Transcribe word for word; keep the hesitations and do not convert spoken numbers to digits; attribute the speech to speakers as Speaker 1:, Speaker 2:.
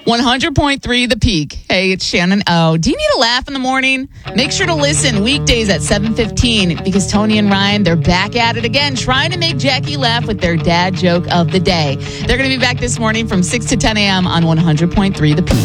Speaker 1: one hundred point three The Peak. Hey, it's Shannon O. Do you need a laugh in the morning? Make sure to listen weekdays at seven fifteen because Tony and Ryan, they're back at it again, trying to make Jackie laugh with their dad joke of the day. They're going to be back this morning from six to ten a.m. on one hundred point three The Peak.